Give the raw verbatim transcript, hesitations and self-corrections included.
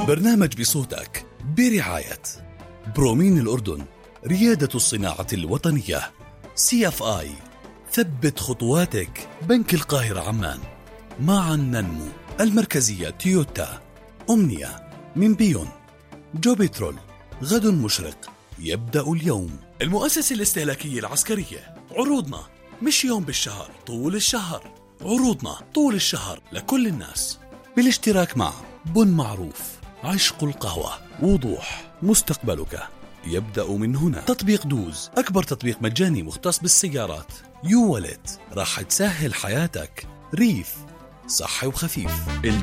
برنامج بصوتك برعاية برومين الأردن، ريادة الصناعة الوطنية. سي اف آي، ثبت خطواتك. بنك القاهرة عمان. معا ننمو. المركزية تويوتا. أمنية من بيون. جوبيترول، غد مشرق يبدأ اليوم. المؤسسة الاستهلاكية العسكرية، عروضنا مش يوم بالشهر، طول الشهر. عروضنا طول الشهر لكل الناس، بالاشتراك مع بن معروف، عشق القهوة، وضوح، مستقبلك يبدأ من هنا. تطبيق دوز، أكبر تطبيق مجاني مختص بالسيارات. يو والت، راح تسهل حياتك. ريف، صحي وخفيف.